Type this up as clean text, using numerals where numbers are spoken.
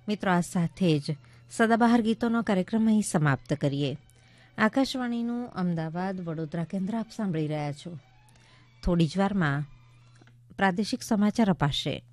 મિત્રો, આ સાથે જ સદાબહાર ગીતોનો કાર્યક્રમ અહીં સમાપ્ત કરીએ. આકાશવાણીનું અમદાવાદ વડોદરા કેન્દ્ર આપ સાંભળી રહ્યા છો. થોડી જ વારમાં પ્રાદેશિક સમાચાર અપાશે.